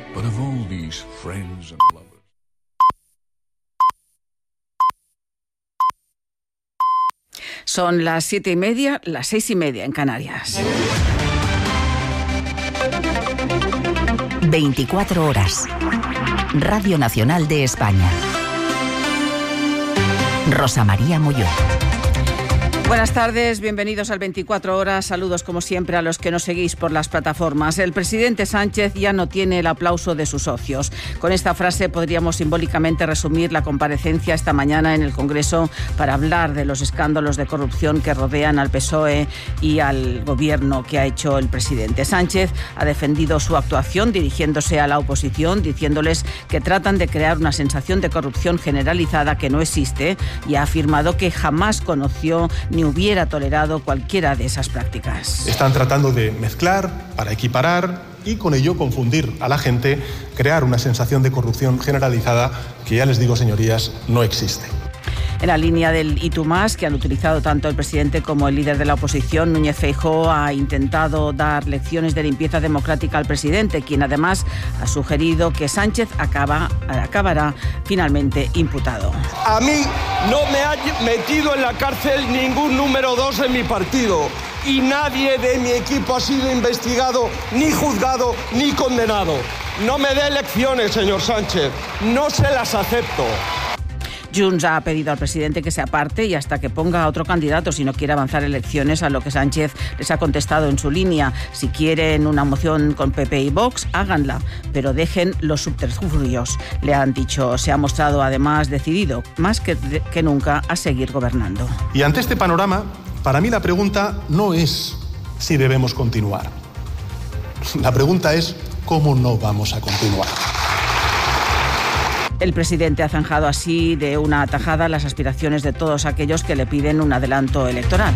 But of all these friends and lovers. Son las 7:30, las 6:30 en Canarias. 24 horas. Radio Nacional de España. Rosa María Molló. Buenas tardes, bienvenidos al 24 horas. Saludos como siempre a los que nos seguís por las plataformas. El presidente Sánchez ya no tiene el aplauso de sus socios. Con esta frase podríamos simbólicamente resumir la comparecencia esta mañana en el Congreso para hablar de los escándalos de corrupción que rodean al PSOE y al gobierno que ha hecho el presidente. Sánchez ha defendido su actuación dirigiéndose a la oposición, diciéndoles que tratan de crear una sensación de corrupción generalizada que no existe, y ha afirmado que jamás conoció ni hubiera tolerado cualquiera de esas prácticas. Están tratando de mezclar para equiparar y con ello confundir a la gente, crear una sensación de corrupción generalizada que, ya les digo, señorías, no existe. En la línea del Y tú más, que han utilizado tanto el presidente como el líder de la oposición, Núñez Feijóo ha intentado dar lecciones de limpieza democrática al presidente, quien además ha sugerido que Sánchez acabará finalmente imputado. A mí no me ha metido en la cárcel ningún número 2 en mi partido, y nadie de mi equipo ha sido investigado, ni juzgado, ni condenado. No me dé lecciones, señor Sánchez, no se las acepto. Junts ha pedido al presidente que se aparte y hasta que ponga a otro candidato si no quiere avanzar elecciones, a lo que Sánchez les ha contestado en su línea: si quieren una moción con PP y Vox, háganla, pero dejen los subterfugios. Le han dicho. Se ha mostrado además decidido, más que nunca, a seguir gobernando. Y ante este panorama, para mí la pregunta no es si debemos continuar. La pregunta es cómo no vamos a continuar. El presidente ha zanjado así de una tajada las aspiraciones de todos aquellos que le piden un adelanto electoral.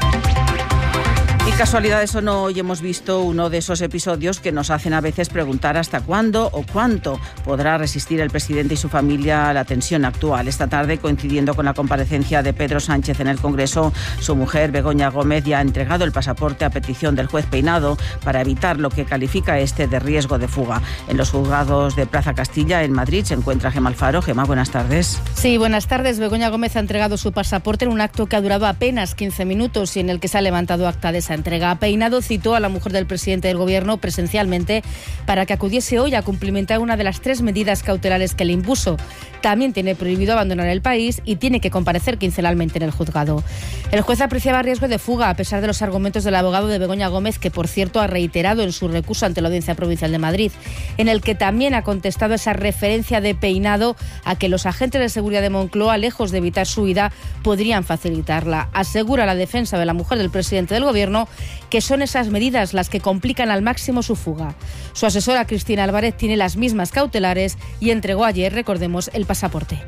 Y casualidades o no, hoy hemos visto uno de esos episodios que nos hacen a veces preguntar hasta cuándo o cuánto podrá resistir el presidente y su familia a la tensión actual. Esta tarde, coincidiendo con la comparecencia de Pedro Sánchez en el Congreso, su mujer, Begoña Gómez, ya ha entregado el pasaporte a petición del juez Peinado para evitar lo que califica de riesgo de fuga. En los juzgados de Plaza Castilla, en Madrid, se encuentra Gemma Alfaro. Gemma, buenas tardes. Sí, buenas tardes. Begoña Gómez ha entregado su pasaporte en un acto que ha durado apenas 15 minutos y en el que se ha levantado acta de esa entrega. Peinado citó a la mujer del presidente del Gobierno presencialmente para que acudiese hoy a cumplimentar una de las 3 medidas cautelares que le impuso. También tiene prohibido abandonar el país y tiene que comparecer quincenalmente en el juzgado. El juez apreciaba riesgo de fuga a pesar de los argumentos del abogado de Begoña Gómez, que por cierto ha reiterado en su recurso ante la Audiencia Provincial de Madrid, en el que también ha contestado esa referencia de Peinado a que los agentes de seguridad de Moncloa, lejos de evitar su huida, podrían facilitarla. Asegura la defensa de la mujer del presidente del Gobierno que son esas medidas las que complican al máximo su fuga. Su asesora, Cristina Álvarez, tiene las mismas cautelares y entregó ayer, recordemos, el pasaporte.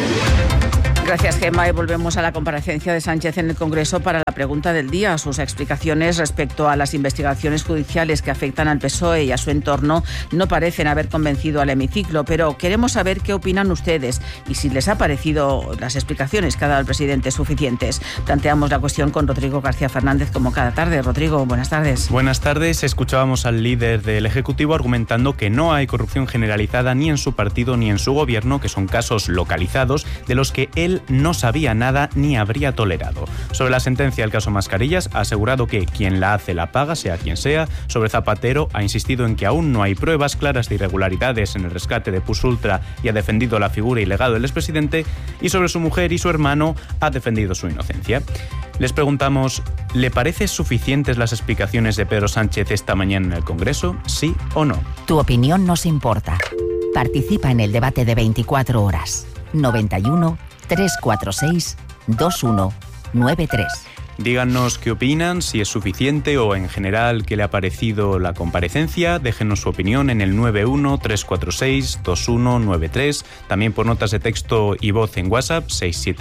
Gracias, Gemma. Y volvemos a la comparecencia de Sánchez en el Congreso para la pregunta del día. Sus explicaciones respecto a las investigaciones judiciales que afectan al PSOE y a su entorno no parecen haber convencido al hemiciclo, pero queremos saber qué opinan ustedes y si les ha parecido las explicaciones que ha dado el presidente suficientes. Planteamos la cuestión con Rodrigo García Fernández como cada tarde. Rodrigo, buenas tardes. Buenas tardes. Escuchábamos al líder del Ejecutivo argumentando que no hay corrupción generalizada ni en su partido ni en su gobierno, que son casos localizados de los que él no sabía nada ni habría tolerado. Sobre la sentencia del caso Mascarillas, ha asegurado que quien la hace la paga, sea quien sea. Sobre Zapatero, ha insistido en que aún no hay pruebas claras de irregularidades en el rescate de Pusultra y ha defendido la figura y legado del expresidente. Y sobre su mujer y su hermano, ha defendido su inocencia. Les preguntamos, ¿le parecen suficientes las explicaciones de Pedro Sánchez esta mañana en el Congreso? ¿Sí o no? Tu opinión nos importa. Participa en el debate de 24 horas. 91 346 2193. Díganos qué opinan, si es suficiente o en general qué le ha parecido la comparecencia. Déjenos su opinión en el 91-346-2193. También por notas de texto y voz en WhatsApp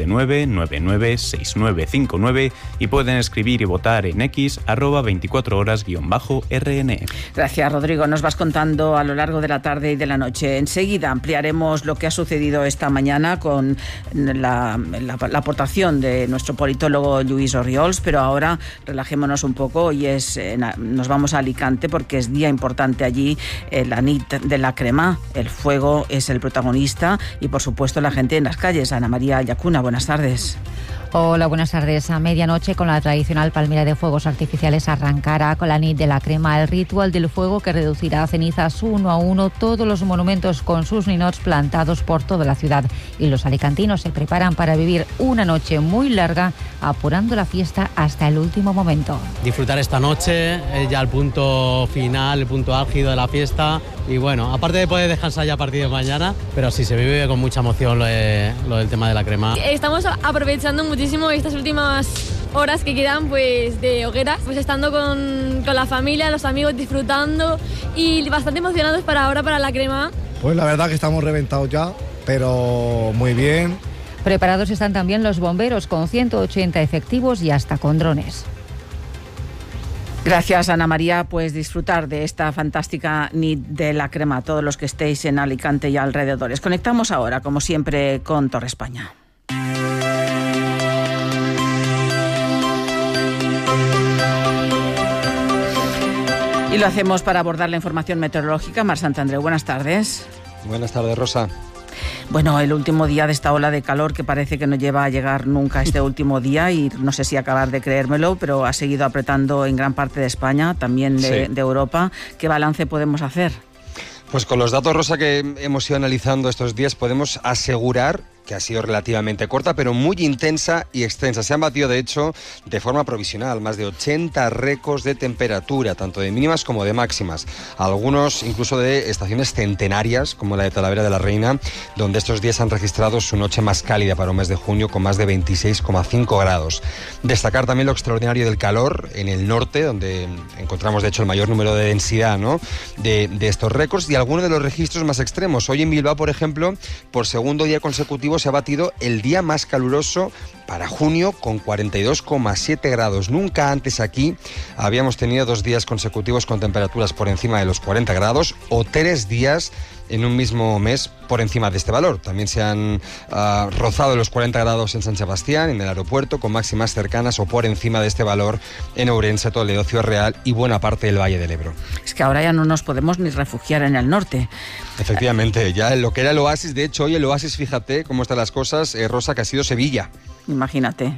679-996959. Y pueden escribir y votar en X @24horas_RN. Gracias, Rodrigo. Nos vas contando a lo largo de la tarde y de la noche. Enseguida ampliaremos lo que ha sucedido esta mañana con la aportación de nuestro politólogo Lluís Oriol. controls, pero ahora relajémonos un poco y nos vamos a Alicante porque es día importante allí, la nit de la crema. El fuego es el protagonista y, por supuesto, la gente en las calles. Ana María Llacuna, buenas tardes. Hola, buenas tardes. A medianoche, con la tradicional palmera de fuegos artificiales, arrancará con la nit de la crema, el ritual del fuego que reducirá a cenizas uno a uno todos los monumentos con sus ninots plantados por toda la ciudad. Y los alicantinos se preparan para vivir una noche muy larga, apurando la fiesta hasta el último momento. Disfrutar esta noche es ya el punto final, el punto álgido de la fiesta. Y bueno, aparte de poder descansar ya a partir de mañana, pero sí se vive con mucha emoción lo del tema de la crema. Estamos aprovechando muchísimo estas últimas horas que quedan pues de hogueras, pues estando con la familia, los amigos, disfrutando y bastante emocionados para la crema. Pues la verdad que estamos reventados ya, pero muy bien. Preparados están también los bomberos con 180 efectivos y hasta con drones. Gracias, Ana María. Pues disfrutar de esta fantástica nit de la crema, todos los que estéis en Alicante y alrededores. Conectamos ahora, como siempre, con Torre España. Y lo hacemos para abordar la información meteorológica. Mar Santandreu, buenas tardes. Buenas tardes, Rosa. Bueno, el último día de esta ola de calor que parece que no lleva a llegar nunca este último día, y no sé si acabar de creérmelo, pero ha seguido apretando en gran parte de España, también de Europa. ¿Qué balance podemos hacer? Pues con los datos, Rosa, que hemos ido analizando estos días, podemos asegurar que ha sido relativamente corta, pero muy intensa y extensa. Se han batido, de hecho, de forma provisional, más de 80 récords de temperatura, tanto de mínimas como de máximas. Algunos incluso de estaciones centenarias, como la de Talavera de la Reina, donde estos días han registrado su noche más cálida para un mes de junio, con más de 26,5 grados. Destacar también lo extraordinario del calor en el norte, donde encontramos, de hecho, el mayor número de densidad, ¿no?, de estos récords, y algunos de los registros más extremos. Hoy en Bilbao, por ejemplo, por segundo día consecutivo se ha batido el día más caluroso para junio, con 42,7 grados. Nunca antes aquí habíamos tenido 2 días consecutivos con temperaturas por encima de los 40 grados o 3 días en un mismo mes por encima de este valor. También se han rozado los 40 grados en San Sebastián, en el aeropuerto, con máximas cercanas o por encima de este valor en Ourense, Toledo, Ciudad Real y buena parte del Valle del Ebro. Es que ahora ya no nos podemos ni refugiar en el norte. Efectivamente, ya en lo que era el oasis, de hecho hoy el oasis, fíjate cómo están las cosas, Rosa, que ha sido Sevilla. Imagínate,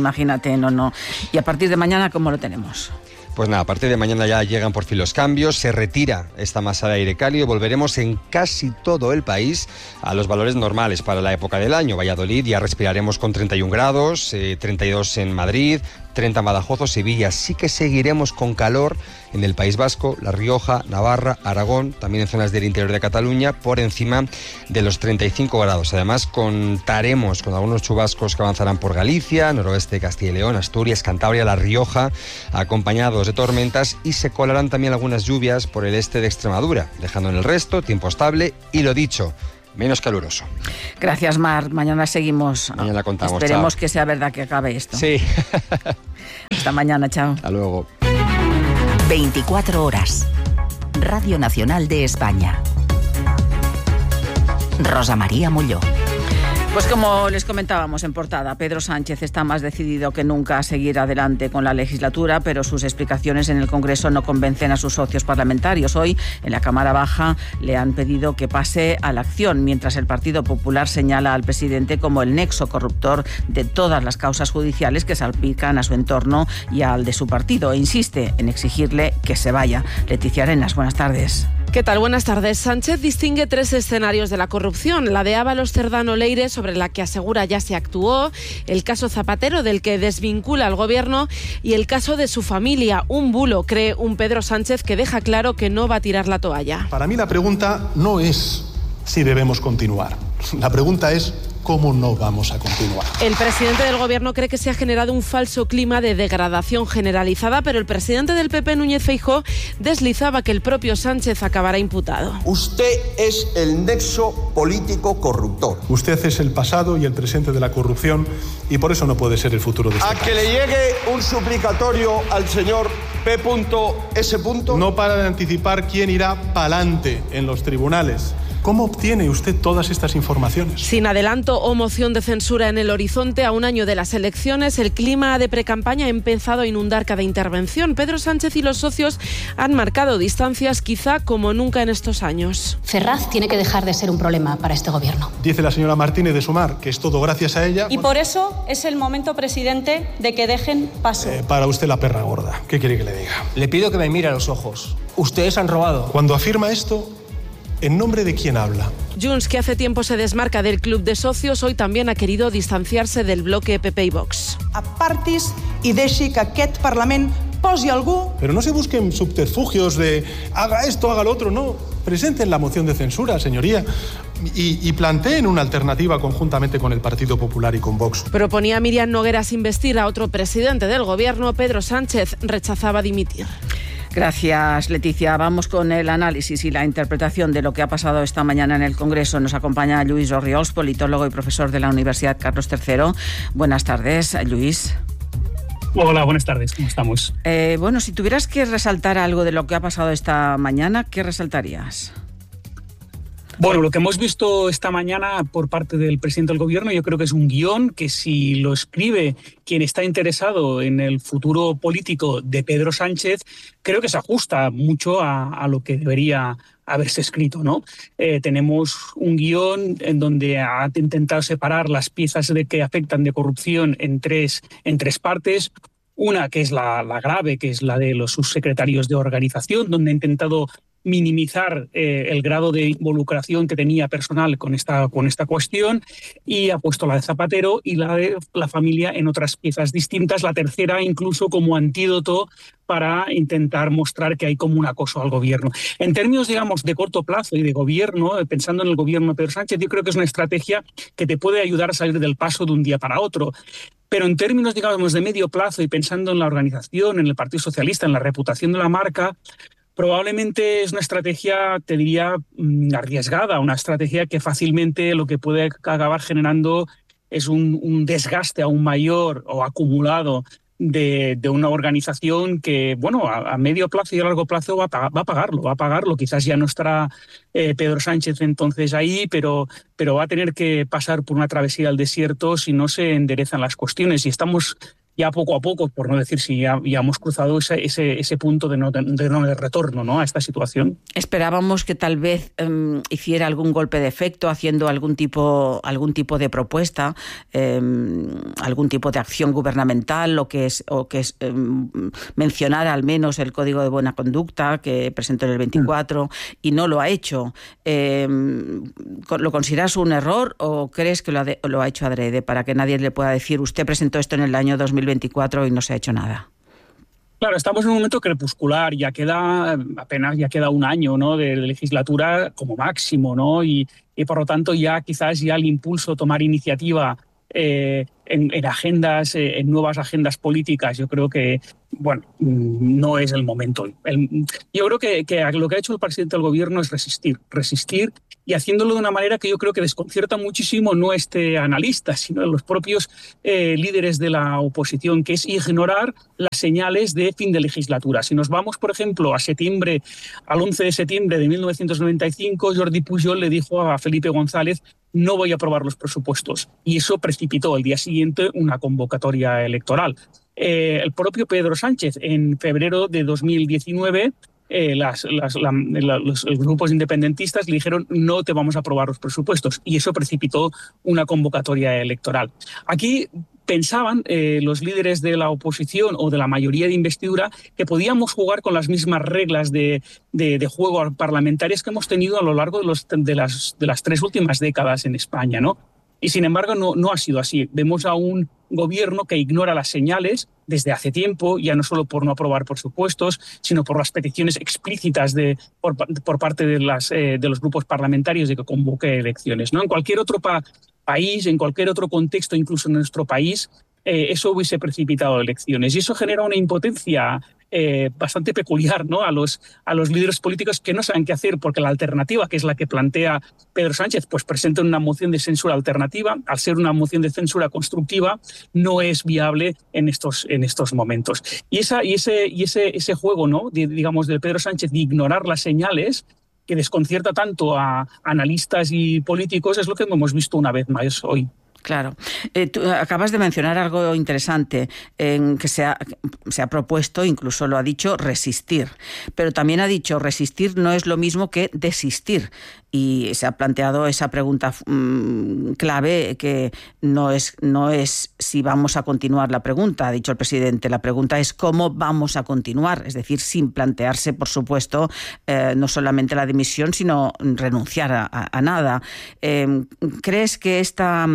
no. Y a partir de mañana, ¿cómo lo tenemos? Pues nada, a partir de mañana ya llegan por fin los cambios, se retira esta masa de aire cálido, volveremos en casi todo el país a los valores normales para la época del año. Valladolid ya respiraremos con 31 grados, 32 en Madrid, 30 en Badajoz o Sevilla. Sí que seguiremos con calor en el País Vasco, La Rioja, Navarra, Aragón, también en zonas del interior de Cataluña, por encima de los 35 grados. Además, contaremos con algunos chubascos que avanzarán por Galicia, noroeste de Castilla y León, Asturias, Cantabria, La Rioja, acompañados de tormentas, y se colarán también algunas lluvias por el este de Extremadura, dejando en el resto tiempo estable y, lo dicho, menos caluroso. Gracias, Mar. Mañana seguimos. Mañana contamos. Esperemos, chao, que sea verdad que acabe esto. Sí. Hasta mañana, chao. Hasta luego. 24 horas. Radio Nacional de España. Rosa María Molló. Pues como les comentábamos en portada, Pedro Sánchez está más decidido que nunca a seguir adelante con la legislatura, pero sus explicaciones en el Congreso no convencen a sus socios parlamentarios. Hoy, en la Cámara Baja, le han pedido que pase a la acción, mientras el Partido Popular señala al presidente como el nexo corruptor de todas las causas judiciales que salpican a su entorno y al de su partido, e insiste en exigirle que se vaya. Leticia Arenas, buenas tardes. ¿Qué tal? Buenas tardes. Sánchez distingue 3 escenarios de la corrupción: la de Ábalos Cerdano Leire, sobre la que asegura ya se actuó; el caso Zapatero, del que desvincula al gobierno; y el caso de su familia, un bulo, cree un Pedro Sánchez que deja claro que no va a tirar la toalla. Para mí la pregunta no es si debemos continuar. La pregunta es ¿cómo no vamos a continuar? El presidente del gobierno cree que se ha generado un falso clima de degradación generalizada, pero el presidente del PP, Núñez Feijóo, deslizaba que el propio Sánchez acabará imputado. Usted es el nexo político corruptor. Usted es el pasado y el presente de la corrupción, y por eso no puede ser el futuro de este país. A que le llegue un suplicatorio al señor P.S. No para de anticipar quién irá pa'lante en los tribunales. ¿Cómo obtiene usted todas estas informaciones? Sin adelanto o moción de censura en el horizonte, a un año de las elecciones, el clima de precampaña ha empezado a inundar cada intervención. Pedro Sánchez y los socios han marcado distancias quizá como nunca en estos años. Ferraz tiene que dejar de ser un problema para este gobierno. Dice la señora Martínez de Sumar que es todo gracias a ella. Y por eso es el momento, presidente, de que dejen paso. Para usted la perra gorda. ¿Qué quiere que le diga? Le pido que me mire a los ojos. Ustedes han robado. Cuando afirma esto, ¿en nombre de quién habla? Junts, que hace tiempo se desmarca del club de socios, hoy también ha querido distanciarse del bloque PP y Vox. Apartis y deixi que aquest Parlament posi algú. Pero no se busquen subterfugios de haga esto, haga lo otro, no. Presenten la moción de censura, señoría, y planteen una alternativa conjuntamente con el Partido Popular y con Vox. Proponía Miriam Nogueras investir a otro presidente del gobierno. Pedro Sánchez rechazaba dimitir. Gracias, Leticia. Vamos con el análisis y la interpretación de lo que ha pasado esta mañana en el Congreso. Nos acompaña Lluís Orriols, politólogo y profesor de la Universidad Carlos III. Buenas tardes, Lluís. Hola, buenas tardes. ¿Cómo estamos? Bueno, si tuvieras que resaltar algo de lo que ha pasado esta mañana, ¿qué resaltarías? Bueno, lo que hemos visto esta mañana por parte del presidente del gobierno, yo creo que es un guión que, si lo escribe quien está interesado en el futuro político de Pedro Sánchez, creo que se ajusta mucho a lo que debería haberse escrito, ¿no? Tenemos un guión en donde ha intentado separar las piezas que afectan de corrupción en tres partes. Una, que es la grave, que es la de los subsecretarios de organización, donde ha intentado minimizar el grado de involucración que tenía personal con esta cuestión, y ha puesto la de Zapatero y la de la familia en otras piezas distintas, la tercera incluso como antídoto para intentar mostrar que hay como un acoso al gobierno. En términos, digamos, de corto plazo y de gobierno, pensando en el gobierno de Pedro Sánchez, yo creo que es una estrategia que te puede ayudar a salir del paso de un día para otro. Pero en términos, digamos, de medio plazo y pensando en la organización, en el Partido Socialista, en la reputación de la marca, probablemente es una estrategia, te diría, arriesgada, una estrategia que fácilmente lo que puede acabar generando es un desgaste aún mayor o acumulado de una organización que, bueno, a medio plazo y a largo plazo va a pagarlo. Quizás ya no estará Pedro Sánchez entonces ahí, pero va a tener que pasar por una travesía al desierto si no se enderezan las cuestiones. Y estamos ya poco a poco, por no decir si ya hemos cruzado ese punto de no retorno, ¿no?, a esta situación. Esperábamos que tal vez hiciera algún golpe de efecto, haciendo algún tipo de propuesta, algún tipo de acción gubernamental, o que mencionara al menos el Código de Buena Conducta que presentó en el 24 y no lo ha hecho. ¿Lo consideras un error o crees que lo ha hecho adrede para que nadie le pueda decir usted presentó esto en el año 2024 y no se ha hecho nada? Claro, estamos en un momento crepuscular, ya queda un año, ¿no?, de legislatura como máximo, ¿no? Y por lo tanto ya quizás el impulso a tomar iniciativa en agendas, en nuevas agendas políticas, yo creo que, bueno, no es el momento. Yo creo que lo que ha hecho el presidente del gobierno es resistir y haciéndolo de una manera que yo creo que desconcierta muchísimo no este analista, sino los propios líderes de la oposición, que es ignorar las señales de fin de legislatura. Si nos vamos, por ejemplo, al 11 de septiembre de 1995, Jordi Pujol le dijo a Felipe González: no voy a aprobar los presupuestos. Y eso precipitó al día siguiente una convocatoria electoral. El propio Pedro Sánchez, en febrero de 2019, los grupos independentistas le dijeron: no te vamos a aprobar los presupuestos. Y eso precipitó una convocatoria electoral. Aquí pensaban los líderes de la oposición o de la mayoría de investidura que podíamos jugar con las mismas reglas de juego parlamentarias que hemos tenido a lo largo de las 3 últimas décadas en España, ¿no? Y sin embargo no ha sido así. Vemos a un gobierno que ignora las señales desde hace tiempo, ya no solo por no aprobar presupuestos, sino por las peticiones explícitas por parte de los grupos parlamentarios de que convoque elecciones, ¿no? En cualquier otro país, en cualquier otro contexto, incluso en nuestro país, eso hubiese precipitado elecciones. Y eso genera una impotencia bastante peculiar, ¿no?, a los líderes políticos que no saben qué hacer, porque la alternativa, que es la que plantea Pedro Sánchez, pues presenta una moción de censura alternativa. Al ser una moción de censura constructiva, no es viable en estos momentos. Y ese juego, ¿no?, digamos, de Pedro Sánchez de ignorar las señales, que desconcierta tanto a analistas y políticos es lo que hemos visto una vez más hoy. Claro. Tú acabas de mencionar algo interesante, en que se ha propuesto, incluso lo ha dicho, resistir. Pero también ha dicho resistir no es lo mismo que desistir. Y se ha planteado esa pregunta clave que no es si vamos a continuar la pregunta, ha dicho el presidente. La pregunta es cómo vamos a continuar, es decir, sin plantearse, por supuesto, no solamente la dimisión, sino renunciar a nada. ¿Crees que esta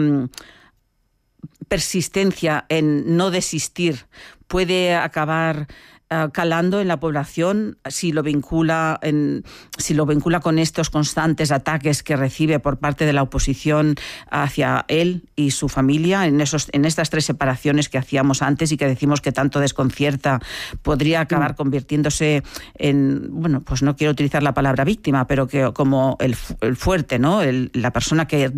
persistencia en no desistir puede acabar calando en la población si lo vincula con estos constantes ataques que recibe por parte de la oposición hacia él y su familia en estas 3 separaciones que hacíamos antes y que decimos que tanto desconcierta? Podría acabar convirtiéndose en, bueno, pues no quiero utilizar la palabra víctima, pero que como el fuerte, ¿no? La persona que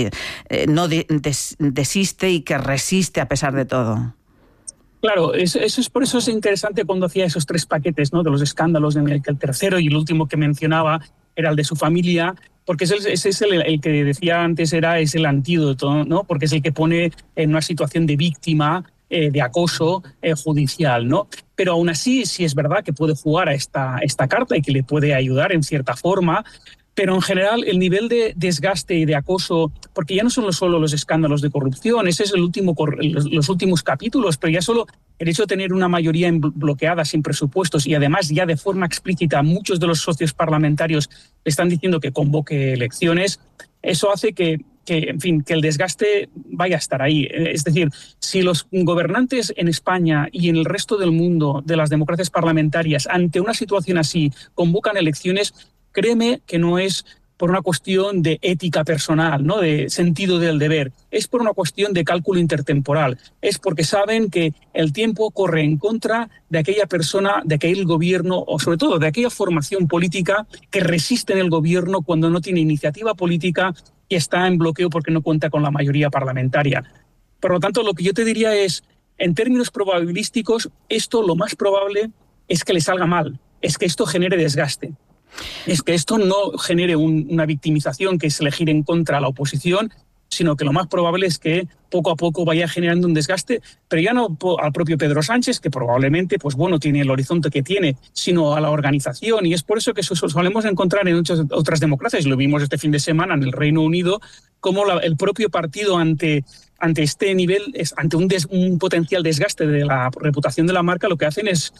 no desiste y que resiste a pesar de todo. Claro, por eso es interesante cuando hacía esos 3 paquetes, ¿no?, de los escándalos, en el que el tercero y el último que mencionaba era el de su familia, porque ese es el que decía antes es el antídoto, ¿no?, porque es el que pone en una situación de víctima, de acoso judicial, ¿no? Pero aún así sí es verdad que puede jugar a esta carta y que le puede ayudar en cierta forma. Pero en general el nivel de desgaste y de acoso, porque ya no son solo los escándalos de corrupción, ese es los últimos capítulos, pero ya solo el hecho de tener una mayoría bloqueada sin presupuestos y además ya de forma explícita muchos de los socios parlamentarios le están diciendo que convoque elecciones, eso hace que el desgaste vaya a estar ahí. Es decir, si los gobernantes en España y en el resto del mundo de las democracias parlamentarias ante una situación así convocan elecciones, créeme que no es por una cuestión de ética personal, ¿no?, de sentido del deber, es por una cuestión de cálculo intertemporal, es porque saben que el tiempo corre en contra de aquella persona, de aquel gobierno o sobre todo de aquella formación política que resiste en el gobierno cuando no tiene iniciativa política y está en bloqueo porque no cuenta con la mayoría parlamentaria. Por lo tanto, lo que yo te diría es, en términos probabilísticos, esto lo más probable es que le salga mal, es que esto genere desgaste. Es que esto no genere una victimización que es elegir en contra a la oposición, sino que lo más probable es que poco a poco vaya generando un desgaste, pero ya no al propio Pedro Sánchez, que probablemente tiene el horizonte que tiene, sino a la organización. Y es por eso que solemos encontrar en muchas otras democracias, lo vimos este fin de semana en el Reino Unido, como el propio partido ante este nivel, ante un potencial desgaste de la reputación de la marca, lo que hacen es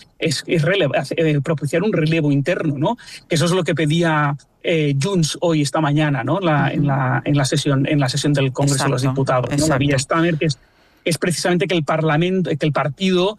propiciar un relevo interno, ¿no? Que eso es lo que pedía Junts hoy, esta mañana, ¿no? En la sesión del Congreso de los Diputados, ¿no? La vía Stammer, que es precisamente que el partido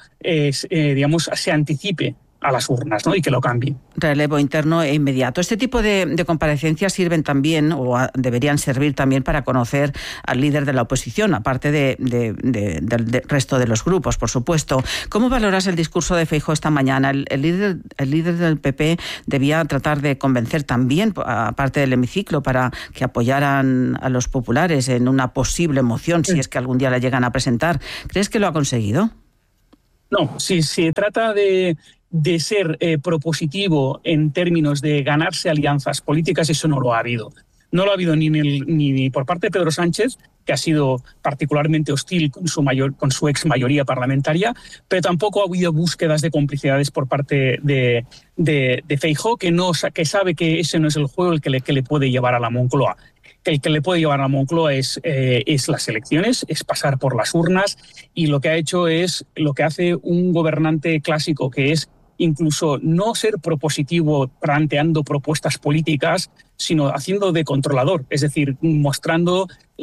se anticipe a las urnas, ¿no?, y que lo cambie. Relevo interno e inmediato. Este tipo de comparecencias sirven también, o deberían servir también, para conocer al líder de la oposición, aparte del resto de los grupos, por supuesto. ¿Cómo valoras el discurso de Feijóo esta mañana? El líder del PP debía tratar de convencer también, aparte del hemiciclo, para que apoyaran a los populares en una posible moción, si es que algún día la llegan a presentar. ¿Crees que lo ha conseguido? No, si se trata de ser propositivo en términos de ganarse alianzas políticas, eso no lo ha habido. No lo ha habido ni por parte de Pedro Sánchez, que ha sido particularmente hostil con su ex mayoría parlamentaria, pero tampoco ha habido búsquedas de complicidades por parte de Feijóo, que sabe que ese no es el juego el que le puede llevar a la Moncloa. El que le puede llevar a la Moncloa es las elecciones, es pasar por las urnas, y lo que ha hecho es lo que hace un gobernante clásico, que es incluso no ser propositivo planteando propuestas políticas, sino haciendo de controlador, es decir, mostrando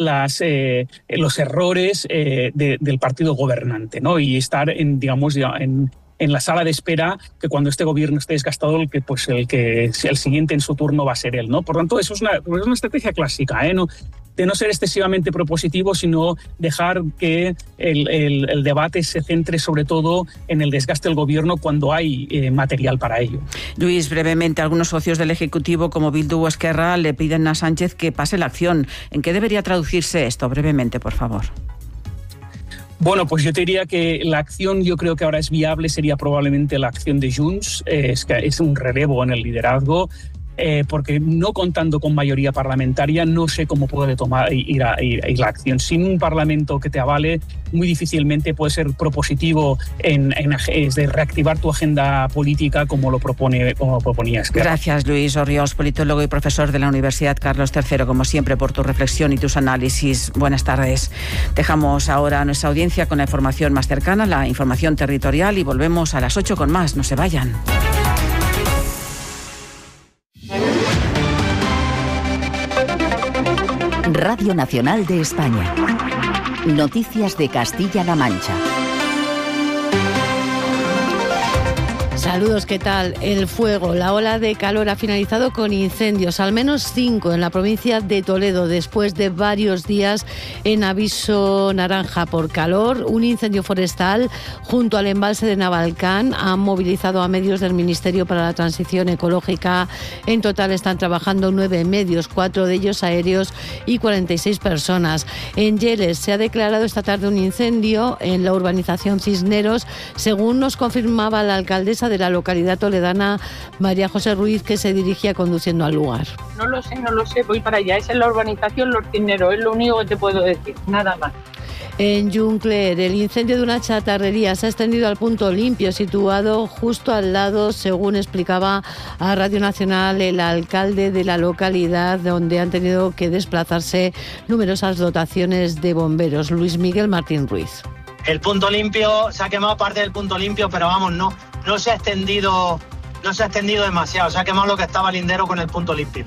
los errores del partido gobernante, ¿no? Y estar en la sala de espera, que cuando este gobierno esté desgastado, el siguiente en su turno va a ser él, ¿no? Por tanto, eso es una estrategia clásica, de no ser excesivamente propositivo, sino dejar que el debate se centre sobre todo en el desgaste del gobierno cuando hay material para ello. Luis, brevemente, algunos socios del Ejecutivo como Bildu o Esquerra le piden a Sánchez que pase la acción. ¿En qué debería traducirse esto? Brevemente, por favor. Bueno, pues yo te diría que la acción, yo creo que ahora es viable, sería probablemente la acción de Junts, es un relevo en el liderazgo. porque no contando con mayoría parlamentaria no sé cómo puede ir la acción. Sin un parlamento que te avale, muy difícilmente puede ser propositivo de reactivar tu agenda política como proponía Esquerra. Gracias, Luis Orriols, politólogo y profesor de la Universidad Carlos III, como siempre, por tu reflexión y tus análisis. Buenas tardes. Dejamos ahora a nuestra audiencia con la información más cercana, la información territorial, y volvemos a las 8 con más. No se vayan. Radio Nacional de España. Noticias de Castilla-La Mancha. Saludos, ¿qué tal? El fuego, la ola de calor ha finalizado con incendios, al menos 5 en la provincia de Toledo, después de varios días en aviso naranja por calor. Un incendio forestal junto al embalse de Navalcán ha movilizado a medios del Ministerio para la Transición Ecológica. En total están trabajando 9 medios, 4 de ellos aéreos y 46 personas. En Lleles se ha declarado esta tarde un incendio en la urbanización Cisneros, según nos confirmaba la alcaldesa de la localidad toledana, María José Ruiz, que se dirigía conduciendo al lugar. No lo sé, voy para allá. Es en la urbanización Los Cisneros, es lo único que te puedo decir, nada más. En Juncler, el incendio de una chatarrería se ha extendido al Punto Limpio, situado justo al lado, según explicaba a Radio Nacional el alcalde de la localidad, donde han tenido que desplazarse numerosas dotaciones de bomberos. Luis Miguel Martín Ruiz. El Punto Limpio, se ha quemado parte del Punto Limpio, pero vamos, no se ha extendido demasiado, se ha quemado lo que estaba lindero con el Punto Limpio.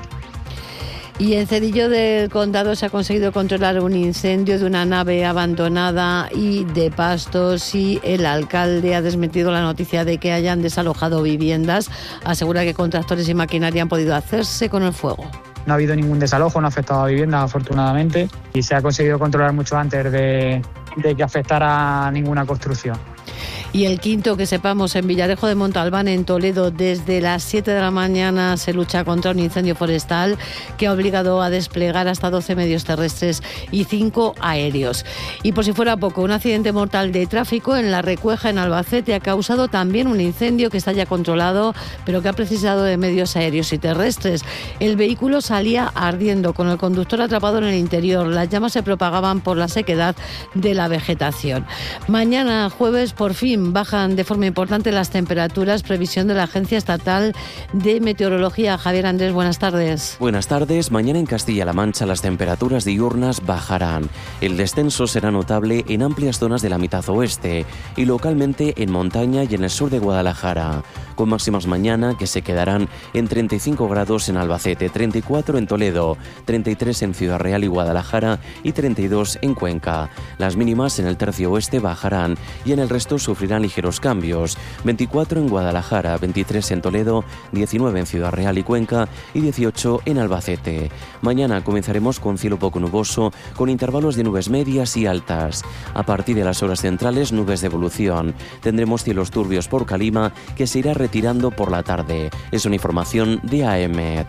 Y en Cedillo del Condado se ha conseguido controlar un incendio de una nave abandonada y de pastos, y el alcalde ha desmentido la noticia de que hayan desalojado viviendas. Asegura que con tractores y maquinaria han podido hacerse con el fuego. No ha habido ningún desalojo, no ha afectado a viviendas, afortunadamente, y se ha conseguido controlar mucho antes de que afectara ninguna construcción. Y el quinto, que sepamos, en Villarejo de Montalbán, en Toledo, desde las 7 de la mañana se lucha contra un incendio forestal que ha obligado a desplegar hasta 12 medios terrestres y 5 aéreos. Y por si fuera poco, un accidente mortal de tráfico en La Recueja, en Albacete, ha causado también un incendio que está ya controlado, pero que ha precisado de medios aéreos y terrestres. El vehículo salía ardiendo, con el conductor atrapado en el interior. Las llamas se propagaban por la sequedad de la vegetación. Mañana, jueves, por fin bajan de forma importante las temperaturas. Previsión de la Agencia Estatal de Meteorología. Javier Andrés, buenas tardes. Buenas tardes. Mañana en Castilla-La Mancha las temperaturas diurnas bajarán. El descenso será notable en amplias zonas de la mitad oeste y localmente en montaña y en el sur de Guadalajara, con máximas mañana que se quedarán en 35 grados en Albacete, 34 en Toledo, 33 en Ciudad Real y Guadalajara y 32 en Cuenca. Las mínimas en el tercio oeste bajarán y en el resto sufrirán ligeros cambios. 24 en Guadalajara, 23 en Toledo, 19 en Ciudad Real y Cuenca y 18 en Albacete. Mañana comenzaremos con cielo poco nuboso, con intervalos de nubes medias y altas. A partir de las horas centrales, nubes de evolución. Tendremos cielos turbios por Calima, que se irá retirando por la tarde. Es una información de AEMET.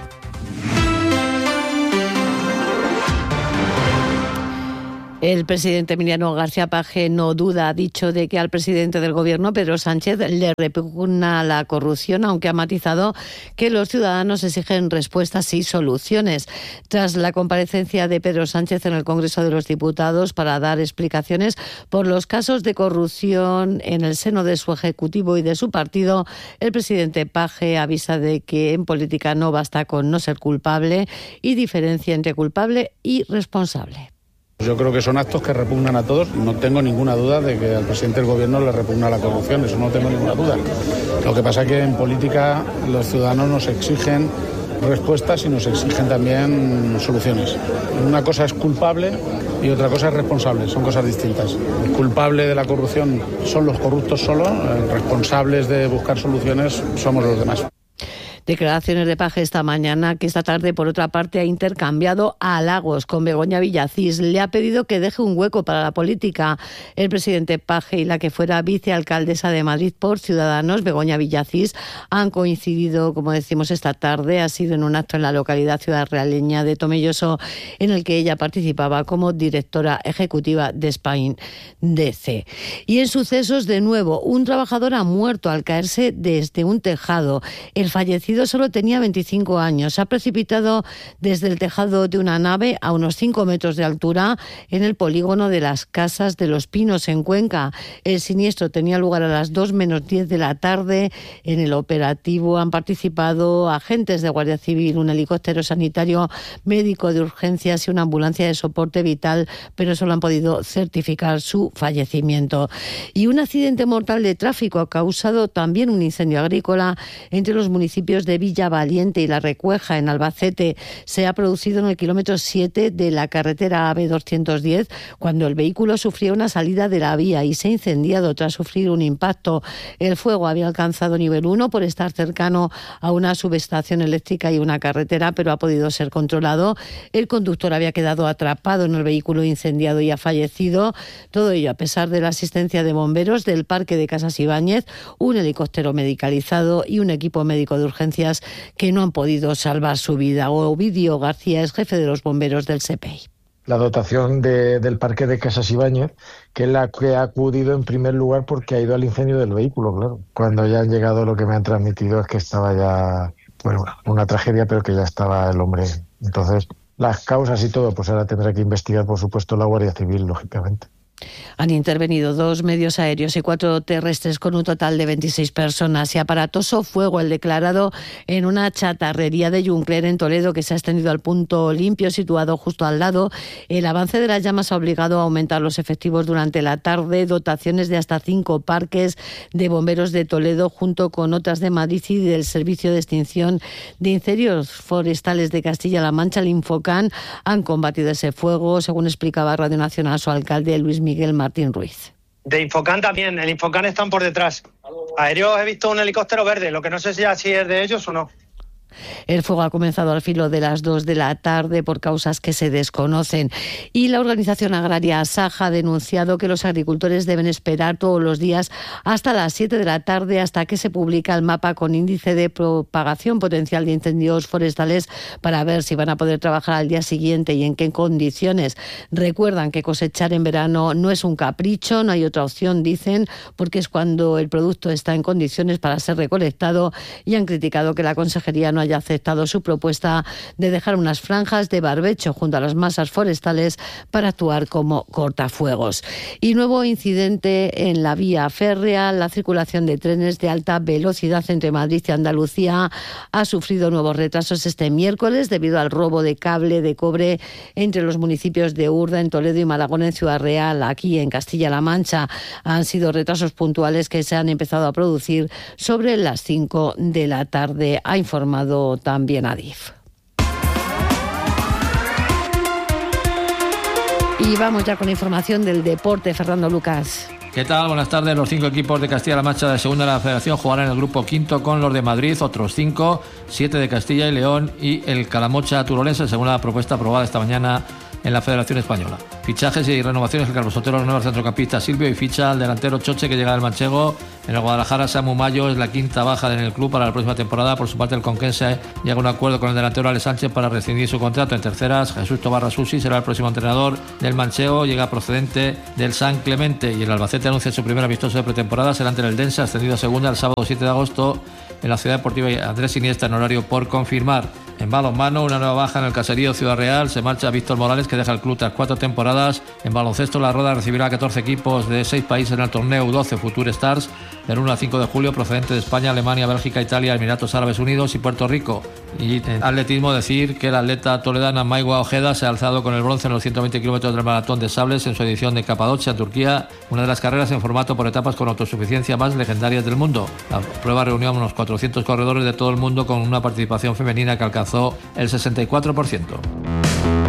El presidente Emiliano García Paje no duda, ha dicho, de que al presidente del Gobierno, Pedro Sánchez, le repugna la corrupción, aunque ha matizado que los ciudadanos exigen respuestas y soluciones. Tras la comparecencia de Pedro Sánchez en el Congreso de los Diputados para dar explicaciones por los casos de corrupción en el seno de su Ejecutivo y de su partido, el presidente Paje avisa de que en política no basta con no ser culpable y diferencia entre culpable y responsable. Yo creo que son actos que repugnan a todos. No tengo ninguna duda de que al presidente del Gobierno le repugna la corrupción, eso no tengo ninguna duda. Lo que pasa es que en política los ciudadanos nos exigen respuestas y nos exigen también soluciones. Una cosa es culpable y otra cosa es responsable, son cosas distintas. El culpable de la corrupción son los corruptos solo, responsables de buscar soluciones somos los demás. Declaraciones de Paje esta mañana, que esta tarde, por otra parte, ha intercambiado halagos con Begoña Villacís. Le ha pedido que deje un hueco para la política. El presidente Paje y la que fuera vicealcaldesa de Madrid por Ciudadanos, Begoña Villacís, han coincidido, como decimos, esta tarde. Ha sido en un acto en la localidad ciudadrealeña de Tomelloso, en el que ella participaba como directora ejecutiva de Spain DC. Y en sucesos, de nuevo, un trabajador ha muerto al caerse desde un tejado. El fallecido fallecido solo tenía 25 años. Se ha precipitado desde el tejado de una nave a unos 5 metros de altura en el polígono de las Casas de los Pinos, en Cuenca. El siniestro tenía lugar a las 2 menos 10 de la tarde. En el operativo han participado agentes de Guardia Civil, un helicóptero sanitario, médico de urgencias y una ambulancia de soporte vital, pero solo han podido certificar su fallecimiento. Y un accidente mortal de tráfico ha causado también un incendio agrícola entre los municipios de Villa Valiente y La Recueja, en Albacete. Se ha producido en el kilómetro 7 de la carretera AB210, cuando el vehículo sufrió una salida de la vía y se ha incendiado tras sufrir un impacto. El fuego había alcanzado nivel 1 por estar cercano a una subestación eléctrica y una carretera, pero ha podido ser controlado. El conductor había quedado atrapado en el vehículo incendiado y ha fallecido. Todo ello a pesar de la asistencia de bomberos del Parque de Casas Ibáñez, un helicóptero medicalizado y un equipo médico de urgencias que no han podido salvar su vida. Ovidio García es jefe de los bomberos del SEPEI. La dotación del Parque de Casas Ibáñez, que es la que ha acudido en primer lugar porque ha ido al incendio del vehículo, claro. Cuando ya han llegado, lo que me han transmitido es que estaba ya, bueno, una tragedia, pero que ya estaba el hombre. Entonces, las causas y todo, pues ahora tendrá que investigar, por supuesto, la Guardia Civil, lógicamente. Han intervenido 2 medios aéreos y 4 terrestres con un total de 26 personas. Y aparatoso fuego el declarado en una chatarrería de Juncler, en Toledo, que se ha extendido al punto limpio situado justo al lado. El avance de las llamas ha obligado a aumentar los efectivos durante la tarde. Dotaciones de hasta 5 parques de bomberos de Toledo, junto con otras de Madrid y del Servicio de Extinción de Incendios Forestales de Castilla-La Mancha, el Infocan, han combatido ese fuego, según explicaba Radio Nacional su alcalde Luis Miguel Martín Ruiz. De Infocan también, el Infocan están por detrás. Aéreos he visto un helicóptero verde, lo que no sé si así es de ellos o no. El fuego ha comenzado al filo de las 2 de la tarde por causas que se desconocen. Y la organización agraria Asaja ha denunciado que los agricultores deben esperar todos los días hasta las 7 de la tarde hasta que se publica el mapa con índice de propagación potencial de incendios forestales para ver si van a poder trabajar al día siguiente y en qué condiciones. Recuerdan que cosechar en verano no es un capricho, no hay otra opción, dicen, porque es cuando el producto está en condiciones para ser recolectado, y han criticado que la Consejería no haya aceptado su propuesta de dejar unas franjas de barbecho junto a las masas forestales para actuar como cortafuegos. Y nuevo incidente en la vía férrea. La circulación de trenes de alta velocidad entre Madrid y Andalucía ha sufrido nuevos retrasos este miércoles debido al robo de cable de cobre entre los municipios de Urda, en Toledo, y Malagón, en Ciudad Real, aquí en Castilla-La Mancha. Han sido retrasos puntuales que se han empezado a producir sobre las 5 de la tarde, ha informado también Adif. Y vamos ya con información del deporte. Fernando Lucas. ¿Qué tal? Buenas tardes. Los 5 equipos de Castilla-La Mancha de segunda de la Federación jugarán en el grupo quinto con los de Madrid, otros 5, 7 de Castilla y León y el Calamocha turolense, según la propuesta aprobada esta mañana en la Federación Española. Fichajes y renovaciones: el Carlos Sotelo renueva al centrocampista Silvio y ficha al delantero Choche, que llega del manchego. En el Guadalajara, Samu Mayo es la quinta baja en el club para la próxima temporada. Por su parte, el conquense llega a un acuerdo con el delantero Alex Sánchez para rescindir su contrato. En terceras, Jesús Tobarra Susi será el próximo entrenador del manchego, llega procedente del San Clemente. Y el Albacete anuncia su primer amistoso de pretemporada, será ante el Dense, ascendido a segunda el sábado 7 de agosto en la Ciudad Deportiva Andrés Iniesta, en horario por confirmar. En balonmano, una nueva baja en el caserío Ciudad Real. Se marcha Víctor Morales, que deja el club tras 4 temporadas. En baloncesto, la Roda recibirá a 14 equipos de 6 países en el torneo U12 Future Stars del 1 al 5 de julio, procedente de España, Alemania, Bélgica, Italia, Emiratos Árabes Unidos y Puerto Rico. Y en atletismo, decir que la atleta toledana Maigua Ojeda se ha alzado con el bronce en los 120 kilómetros del maratón de sables en su edición de Capadocia, Turquía, una de las carreras en formato por etapas con autosuficiencia más legendarias del mundo. La prueba reunió a unos 400 corredores de todo el mundo, con una participación femenina que alcanzó el 64%.